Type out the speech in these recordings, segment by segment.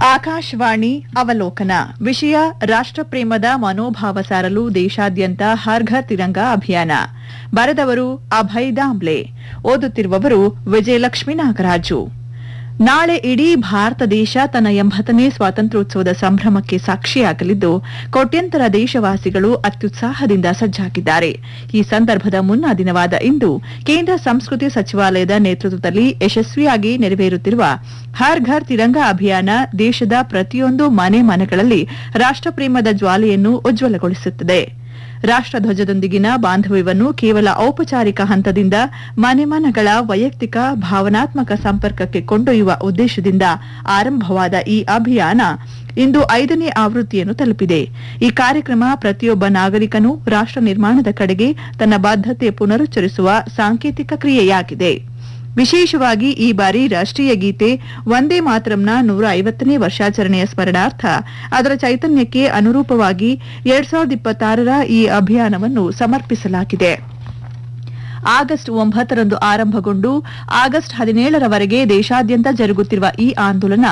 ಆಕಾಶವಾಣಿ ಅವಲೋಕನ ವಿಷಯ ರಾಷ್ಟ್ರಪ್ರೇಮದ ಮನೋಭಾವ ಸಾರಲು ದೇಶಾದ್ಯಂತ ಹರ್ ಘರ್ ತಿರಂಗಾ ಅಭಿಯಾನ. ಬರೆದವರು ಅಭಯ್ ದಾಂಬ್ಲೆ. ಓದುತ್ತಿರುವವರು ವಿಜಯಲಕ್ಷ್ಮೀ ನಾಗರಾಜು. ನಾಳೆ ಇಡೀ ಭಾರತ ದೇಶ ತನ್ನ 80ನೇ ಸ್ವಾತಂತ್ರ್ಯೋತ್ಸವದ ಸಂಭ್ರಮಕ್ಕೆ ಸಾಕ್ಷಿಯಾಗಲಿದ್ದು, ಕೋಟ್ಯಂತರ ದೇಶವಾಸಿಗಳು ಅತ್ಯುತ್ಸಾಹದಿಂದ ಸಜ್ಜಾಗಿದ್ದಾರೆ. ಈ ಸಂದರ್ಭದ ಮುನ್ನಾ ದಿನವಾದ ಇಂದು ಕೇಂದ್ರ ಸಂಸ್ಕೃತಿ ಸಚಿವಾಲಯದ ನೇತೃತ್ವದಲ್ಲಿ ಯಶಸ್ವಿಯಾಗಿ ನೆರವೇರುತ್ತಿರುವ ಹರ್ ಘರ್ ತಿರಂಗಾ ಅಭಿಯಾನ ದೇಶದ ಪ್ರತಿಯೊಂದು ಮನೆಗಳಲ್ಲಿ ರಾಷ್ಟ್ರಪ್ರೇಮದ ಜ್ವಾಲೆಯನ್ನು ಉಜ್ವಲಗೊಳಿಸುತ್ತದೆ. ರಾಷ್ಟ್ರಧ್ವಜದೊಂದಿಗಿನ ಬಾಂಧವ್ಯವನ್ನು ಕೇವಲ ಔಪಚಾರಿಕ ಹಂತದಿಂದ ಮನೆಗಳ ವೈಯಕ್ತಿಕ ಭಾವನಾತ್ಮಕ ಸಂಪರ್ಕಕ್ಕೆ ಕೊಂಡೊಯ್ಯುವ ಉದ್ದೇಶದಿಂದ ಆರಂಭವಾದ ಈ ಅಭಿಯಾನ ಇಂದು 5ನೇ ಆವೃತ್ತಿಯನ್ನು ತಲುಪಿದೆ. ಈ ಕಾರ್ಯಕ್ರಮ ಪ್ರತಿಯೊಬ್ಬ ನಾಗರಿಕನೂ ರಾಷ್ಟ್ರ ನಿರ್ಮಾಣದ ಕಡೆಗೆ ತನ್ನ ಬದ್ಧತೆ ಪುನರುಚ್ಚರಿಸುವ ಸಾಂಕೇತಿಕ ಕ್ರಿಯೆಯಾಗಿದೆ. ವಿಶೇಷವಾಗಿ ಈ ಬಾರಿ ರಾಷ್ಟೀಯ ಗೀತೆ ವಂದೇ ಮಾತರಂನ 150ನೇ ವರ್ಷಾಚರಣೆಯ ಸ್ಮರಣಾರ್ಥ ಅದರ ಚೈತನ್ಯಕ್ಕೆ ಅನುರೂಪವಾಗಿ 2026ರ ಈ ಅಭಿಯಾನವನ್ನು ಸಮರ್ಪಿಸಲಾಗಿದೆ. ಆಗಸ್ಟ್ 9ರಂದು ಆರಂಭಗೊಂಡು ಆಗಸ್ಟ್ 17ರವರೆಗೆ ದೇಶಾದ್ಯಂತ ಜರುಗುತ್ತಿರುವ ಈ ಆಂದೋಲನ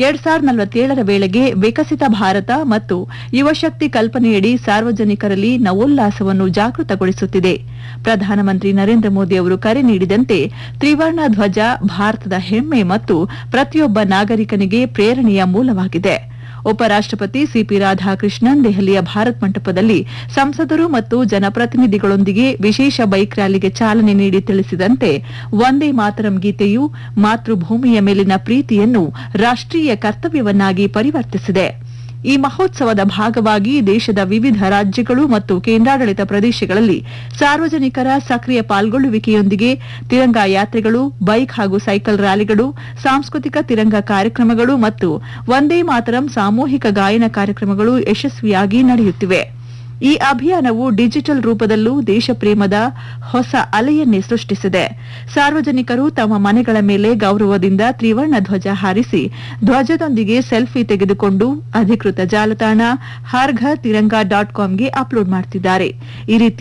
2047ರ ವೇಳೆಗೆ ವಿಕಸಿತ ಭಾರತ ಮತ್ತು ಯುವಶಕ್ತಿ ಕಲ್ಪನೆಯಡಿ ಸಾರ್ವಜನಿಕರಲ್ಲಿ ನವೋಲ್ಲಾಸವನ್ನು ಜಾಗೃತಗೊಳಿಸುತ್ತಿದೆ. ಪ್ರಧಾನಮಂತ್ರಿ ನರೇಂದ್ರ ಮೋದಿ ಅವರು ಕರೆ ನೀಡಿದಂತೆ ತ್ರಿವರ್ಣ ಧ್ವಜ ಭಾರತದ ಹೆಮ್ಮೆ ಮತ್ತು ಪ್ರತಿಯೊಬ್ಬ ನಾಗರಿಕನಿಗೆ ಪ್ರೇರಣೆಯ ಮೂಲವಾಗಿದೆ. ಉಪರಾಷ್ಟಪತಿ ಸಿಪಿ ರಾಧಾಕೃಷ್ಣನ್ ದೆಹಲಿಯ ಭಾರತ್ ಮಂಟಪದಲ್ಲಿ ಸಂಸದರು ಮತ್ತು ಜನಪ್ರತಿನಿಧಿಗಳೊಂದಿಗೆ ವಿಶೇಷ ಬೈಕ್ ರ್ಯಾಲಿಗೆ ಚಾಲನೆ ನೀಡಿ ತಿಳಿಸಿದಂತೆ, ವಂದೇ ಮಾತರಂ ಗೀತೆಯು ಮಾತೃಭೂಮಿಯ ಮೇಲಿನ ಪ್ರೀತಿಯನ್ನು ರಾಷ್ಟೀಯ ಕರ್ತವ್ಯವನ್ನಾಗಿ ಪರಿವರ್ತಿಸಿದೆ. ಈ ಮಹೋತ್ಸವದ ಭಾಗವಾಗಿ ದೇಶದ ವಿವಿಧ ರಾಜ್ಯಗಳು ಮತ್ತು ಕೇಂದ್ರಾಡಳಿತ ಪ್ರದೇಶಗಳಲ್ಲಿ ಸಾರ್ವಜನಿಕರ ಸಕ್ರಿಯ ಪಾಲ್ಗೊಳ್ಳುವಿಕೆಯೊಂದಿಗೆ ತಿರಂಗಾ ಯಾತ್ರೆಗಳು, ಬೈಕ್ ಹಾಗೂ ಸೈಕಲ್ ರ್ಯಾಲಿಗಳು, ಸಾಂಸ್ಕೃತಿಕ ತಿರಂಗಾ ಕಾರ್ಯಕ್ರಮಗಳು ಮತ್ತು ವಂದೇ ಮಾತರಂ ಸಾಮೂಹಿಕ ಗಾಯನ ಕಾರ್ಯಕ್ರಮಗಳು ಯಶಸ್ವಿಯಾಗಿ ನಡೆಯುತ್ತಿವೆ. ಈ ಅಭಿಯಾನವು ಡಿಜಿಟಲ್ ರೂಪದಲ್ಲೂ ದೇಶಪ್ರೇಮದ ಹೊಸ ಅಲೆಯನ್ನೇ ಸೃಷ್ಟಿಸಿದೆ. ಸಾರ್ವಜನಿಕರು ತಮ್ಮ ಮನೆಗಳ ಮೇಲೆ ಗೌರವದಿಂದ ತ್ರಿವರ್ಣ ಧ್ವಜ ಹಾರಿಸಿ ಧ್ವಜದೊಂದಿಗೆ ಸೆಲ್ಫಿ ತೆಗೆದುಕೊಂಡು ಅಧಿಕೃತ ಜಾಲತಾಣ ಹರ್ಘರ್ತಿರಂಗಾ.comಗೆ ಅಪ್ಲೋಡ್ ಮಾಡುತ್ತಿದ್ದಾರೆ. ಈ ರೀತಿ